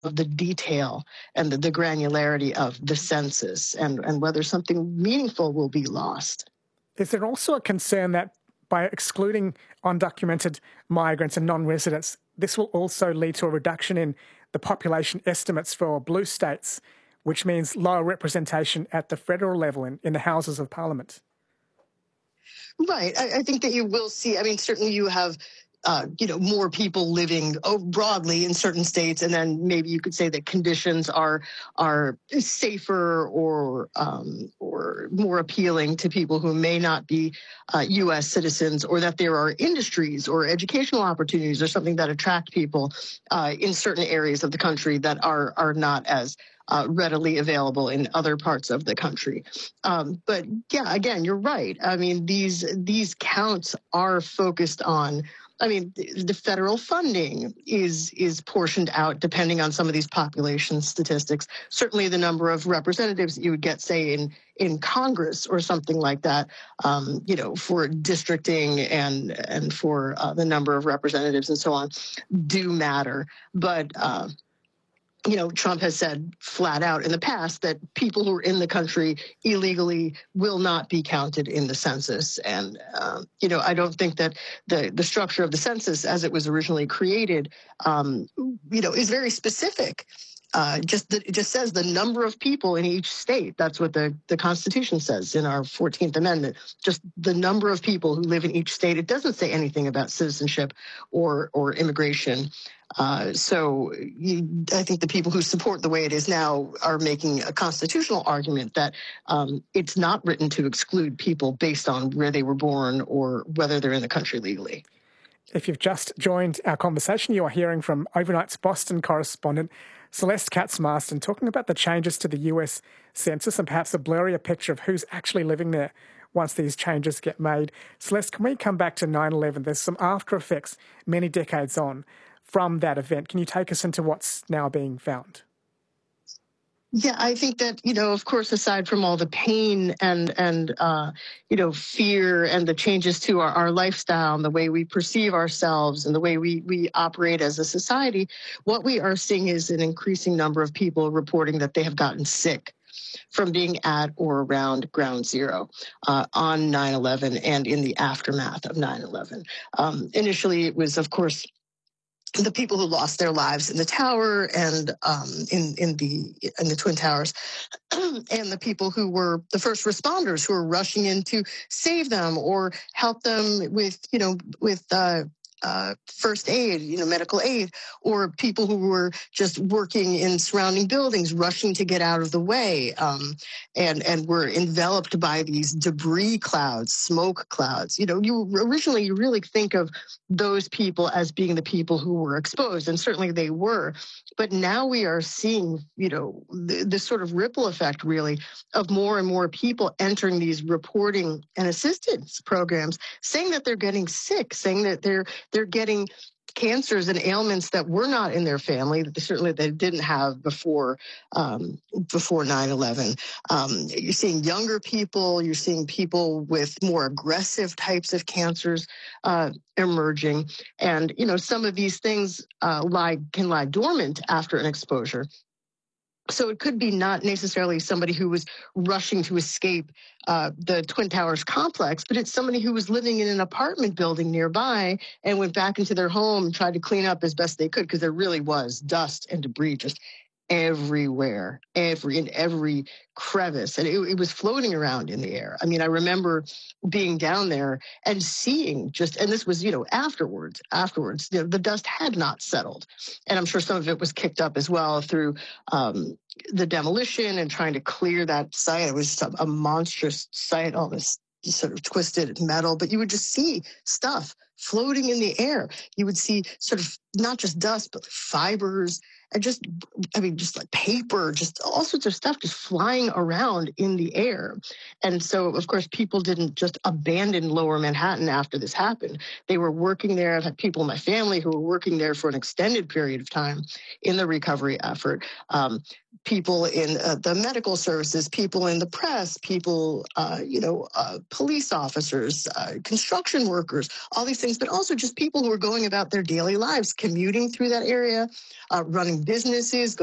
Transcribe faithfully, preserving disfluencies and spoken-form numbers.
the detail and the, the granularity of the census and, and whether something meaningful will be lost. Is there also a concern that by excluding undocumented migrants and non-residents, this will also lead to a reduction in the population estimates for blue states, which means lower representation at the federal level in, in the Houses of Parliament? Right. I, I think that you will see, I mean, certainly you have Uh, you know, more people living broadly in certain states, and then maybe you could say that conditions are are safer or um, or more appealing to people who may not be uh, U S citizens, or that there are industries or educational opportunities or something that attract people uh, in certain areas of the country that are are not as Uh, readily available in other parts of the country. Um, but yeah, again, you're right. I mean, these these counts are focused on, I mean, the federal funding is is portioned out depending on some of these population statistics. Certainly the number of representatives you would get, say, in in Congress or something like that, um, you know, for districting and and for uh, the number of representatives and so on do matter. But uh, you know, Trump has said flat out in the past that people who are in the country illegally will not be counted in the census. And, uh, you know, I don't think that the, the structure of the census as it was originally created, um, you know, is very specific. Uh, just the, it just says the number of people in each state. That's what the, the Constitution says in our fourteenth Amendment. Just the number of people who live in each state. It doesn't say anything about citizenship or or immigration. Uh, so you, I think the people who support the way it is now are making a constitutional argument that um, it's not written to exclude people based on where they were born or whether they're in the country legally. If you've just joined our conversation, you are hearing from Overnight's Boston correspondent Celeste Katz-Marston talking about the changes to the U S Census and perhaps a blurrier picture of who's actually living there once these changes get made. Celeste, can we come back to nine eleven? There's some after effects many decades on from that event. Can you take us into what's now being found? Yeah, I think that, you know, of course, aside from all the pain and, and uh, you know, fear and the changes to our, our lifestyle and the way we perceive ourselves and the way we, we operate as a society, what we are seeing is an increasing number of people reporting that they have gotten sick from being at or around ground zero uh, on nine eleven and in the aftermath of nine eleven. Um, initially, it was, of course, the people who lost their lives in the tower and um, in in the in the Twin Towers, and the people who were the first responders who were rushing in to save them or help them with you know with uh, uh, first aid, you know, medical aid, or people who were just working in surrounding buildings, rushing to get out of the way, um, and and were enveloped by these debris clouds, smoke clouds. You know, you originally you really think of those people as being the people who were exposed, and certainly they were. But now we are seeing, you know, th- this sort of ripple effect, really, of more and more people entering these reporting and assistance programs, saying that they're getting sick, saying that they're they're getting cancers and ailments that were not in their family, that they, certainly they didn't have before um, before nine eleven. Um, you're seeing younger people, you're seeing people with more aggressive types of cancers uh, emerging. And, you know, some of these things uh, lie can lie dormant after an exposure. So it could be not necessarily somebody who was rushing to escape uh, the Twin Towers complex, but it's somebody who was living in an apartment building nearby and went back into their home and tried to clean up as best they could, because there really was dust and debris just everywhere, every in every crevice, and it, it was floating around in the air. I mean, I remember being down there and seeing just, and this was, you know, afterwards, afterwards, you know, the dust had not settled, and I'm sure some of it was kicked up as well through um, the demolition and trying to clear that site. It was a, a monstrous site, all this sort of twisted metal, but you would just see stuff floating in the air. You would see sort of not just dust, but fibers and just, I mean, just like paper, just all sorts of stuff just flying around in the air. And so, of course, people didn't just abandon Lower Manhattan after this happened. They were working there. I've had people in my family who were working there for an extended period of time in the recovery effort. Um, people in uh, the medical services, people in the press, people, uh, you know, uh, police officers, uh, construction workers, all these things, but also just people who are going about their daily lives, commuting through that area, uh, running businesses,